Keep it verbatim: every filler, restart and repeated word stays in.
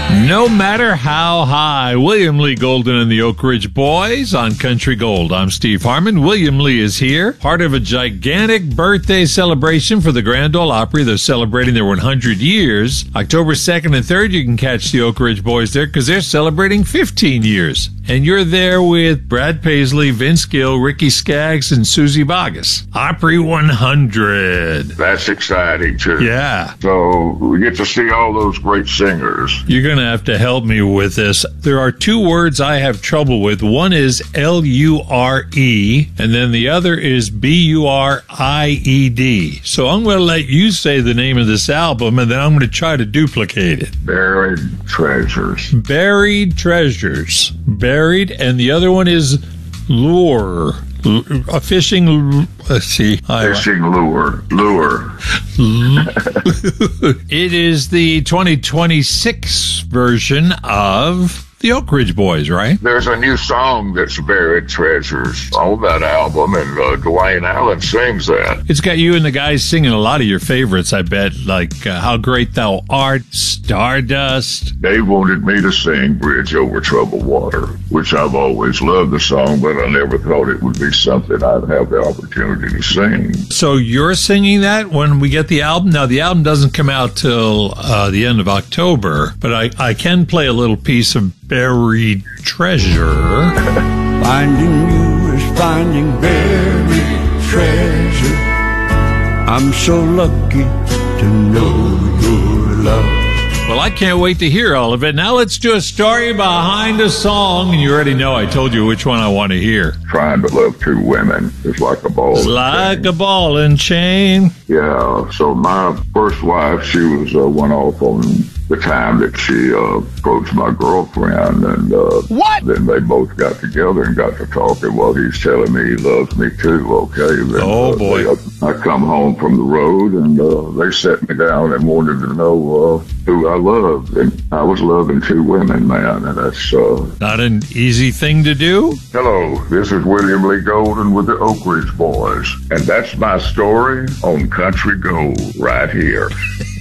No matter how high. William Lee Golden and the Oak Ridge Boys on Country Gold. I'm Steve Harmon. William Lee is here, part of a gigantic birthday celebration for the Grand Ole Opry. They're celebrating their one hundred years. October second and third, you can catch the Oak Ridge Boys there because they're celebrating fifteen years. And you're there with Brad Paisley, Vince Gill, Ricky Skaggs, and Susie Boggess. Opry one hundred. That's exciting, too. Yeah. So we get to see all those great singers. You're going to have to help me with this. There are two words I have trouble with. One is L U R E, and then the other is B U R I E D. So I'm going to let you say the name of this album, and then I'm going to try to duplicate it. Buried Treasures. Buried Treasures. Buried, and the other one is Lure. L- a fishing, let's see. Fishing lure. Lure. It is the twenty twenty-six version of the Oak Ridge Boys, right? There's a new song that's Buried Treasures on that album, and uh, Dwayne Allen sings that. It's got you and the guys singing a lot of your favorites, I bet, like uh, How Great Thou Art, Stardust. They wanted me to sing Bridge Over Troubled Water, which I've always loved the song, but I never thought it would be something I'd have the opportunity to sing. So you're singing that when we get the album? Now, the album doesn't come out till uh, the end of October, but I, I can play a little piece of Buried Treasure. Finding you is finding buried treasure. I'm so lucky to know your love. Well, I can't wait to hear all of it. Now let's do a story behind a song. And you already know I told you which one I want to hear. Trying to love two women is like a ball. It's like a ball and chain. Yeah, so my first wife, she was uh, went off on the time that she uh, approached my girlfriend, and uh, what? Then they both got together and got to talking. Well, he's telling me he loves me too. Okay, then, oh uh, boy! They, I come home from the road, and uh, they sat me down and wanted to know uh, who I loved, and I was loving two women, man, and that's uh, not an easy thing to do. Hello, this is William Lee Golden with the Oak Ridge Boys, and that's my story on Country Gold right here.